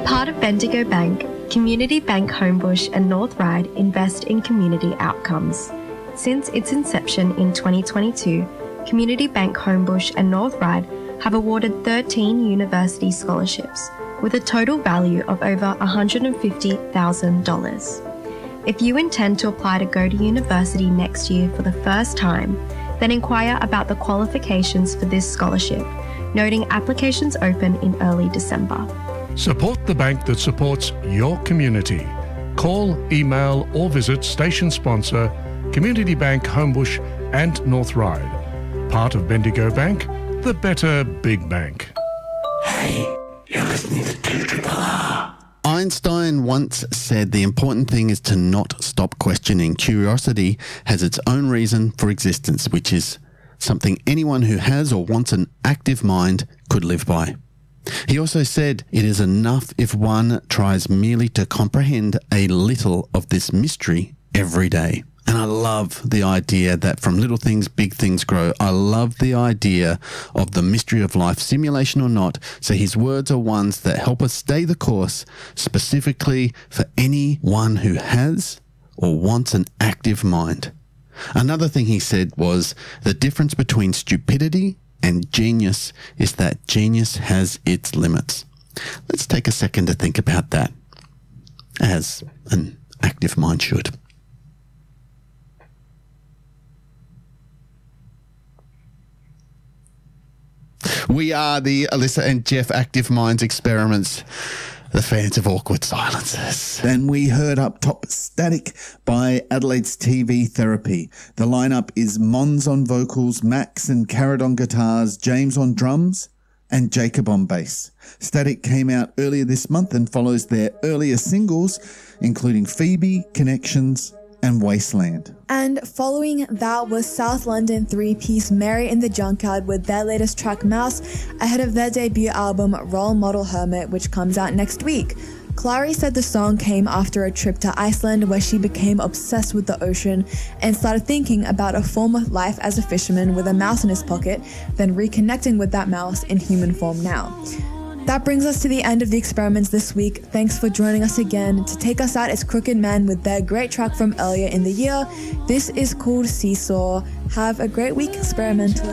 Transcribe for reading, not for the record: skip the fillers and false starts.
Part of Bendigo Bank, Community Bank Homebush and North Ryde invest in community outcomes. Since its inception in 2022, Community Bank Homebush and North Ryde have awarded 13 university scholarships with a total value of over $150,000. If you intend to apply to go to university next year for the first time, then inquire about the qualifications for this scholarship, noting applications open in early December. Support the bank that supports your community. Call, email or visit station sponsor Community Bank Homebush and North Ryde. Part of Bendigo Bank, the better big bank. Hey, you're listening to 2RRR. Einstein once said the important thing is to not stop questioning. Curiosity has its own reason for existence, which is something anyone who has or wants an active mind could live by. He also said it is enough if one tries merely to comprehend a little of this mystery every day. And I love the idea that from little things, big things grow. I love the idea of the mystery of life, simulation or not. So his words are ones that help us stay the course, specifically for anyone who has or wants an active mind. Another thing he said was the difference between stupidity and genius is that genius has its limits. Let's take a second to think about that, as an active mind should. We are the Alyssa and Jeff Active Minds Experiments, the fans of awkward silences. Then we heard up top Static by Adelaide's TV Therapy. The lineup is Mons on vocals, Max and Carrot on guitars, James on drums, and Jacob on bass. Static came out earlier this month and follows their earlier singles, including Phoebe, Connections, and Wasteland. And following that was South London three-piece Mary in the Junkyard with their latest track Mouse, ahead of their debut album Role Model Hermit, which comes out next week. Clary said the song came after a trip to Iceland where she became obsessed with the ocean and started thinking about a former life as a fisherman with a mouse in his pocket, then reconnecting with that mouse in human form now. That brings us to the end of the experiments this week. Thanks for joining us again. To take us out is Crooked Man with their great track from earlier in the year. This is called Seesaw. Have a great week, experimenters.